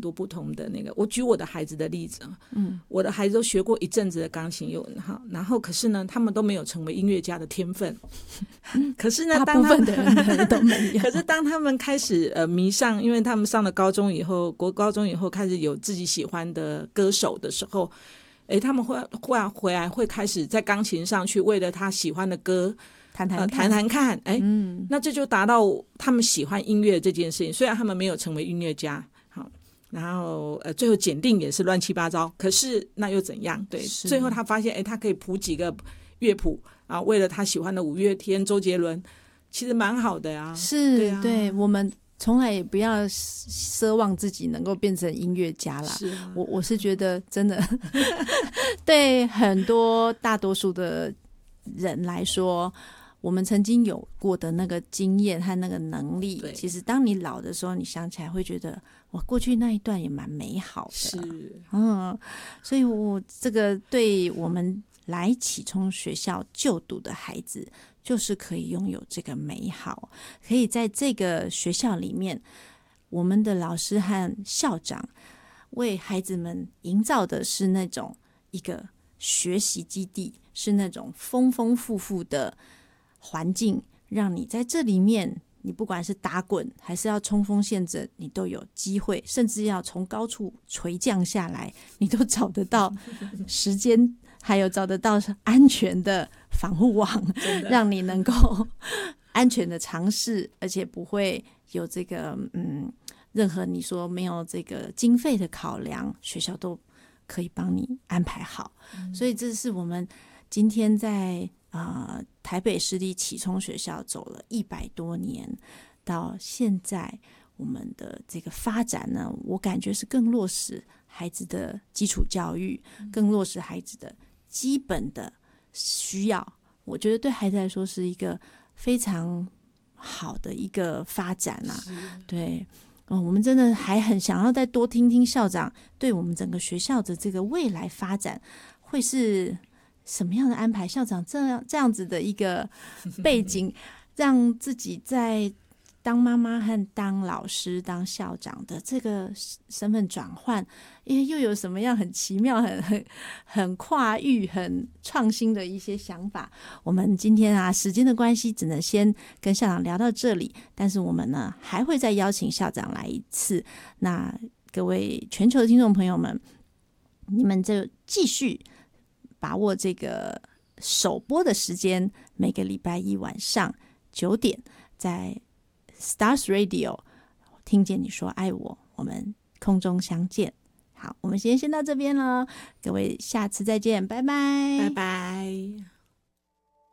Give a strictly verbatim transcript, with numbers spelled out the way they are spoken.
多不同的那个。我举我的孩子的例子，嗯，我的孩子都学过一阵子的钢琴，有哈，然后可是呢，他们都没有成为音乐家的天分。可是呢， 大部分的人都没有。 可是当他们开始呃迷上，因为他们上了高中以后，国高中以后开始有自己喜欢的歌手的时候，哎，他们会忽然回来会开始在钢琴上去为了他喜欢的歌谈谈看、呃、 谈谈看，哎、嗯，那这就达到他们喜欢音乐这件事情。虽然他们没有成为音乐家，好，然后呃，最后检定也是乱七八糟，可是那又怎样？对，最后他发现，哎，他可以谱几个乐谱啊，为了他喜欢的五月天、周杰伦，其实蛮好的啊。 是， 对啊， 对，我们从来也不要奢望自己能够变成音乐家啦。 是啊， 我我是觉得真的，对很多大多数的人来说。我们曾经有过的那个经验和那个能力，其实当你老的时候，你想起来会觉得，哇，过去那一段也蛮美好的。 是， 嗯，所以我这个对我们来启聪学校就读的孩子，就是可以拥有这个美好，可以在这个学校里面，我们的老师和校长为孩子们营造的是那种一个学习基地，是那种丰丰富富的环境，让你在这里面，你不管是打滚还是要冲锋陷阵，你都有机会，甚至要从高处垂降下来，你都找得到时间，还有找得到安全的防护网，让你能够安全的尝试，而且不会有这个嗯任何你说没有这个经费的考量，学校都可以帮你安排好。嗯、所以这是我们今天在呃，台北市立启聪学校走了一百多年，到现在我们的这个发展呢，我感觉是更落实孩子的基础教育，更落实孩子的基本的需要。我觉得对孩子来说是一个非常好的一个发展啊。对，嗯，我们真的还很想要再多听听校长对我们整个学校的这个未来发展会是什么样的安排？校长这样这样子的一个背景，让自己在当妈妈和当老师、当校长的这个身份转换，因为又有什么样很奇妙、很很很跨域、很创新的一些想法？我们今天啊，时间的关系，只能先跟校长聊到这里。但是我们呢，还会再邀请校长来一次。那各位全球的听众朋友们，你们就继续把握这个首播的时间，每个礼拜一晚上九点，在 Stars Radio 听见你说爱我，我们空中相见。好，我们今天先到这边了，各位下次再见，拜拜， 拜拜。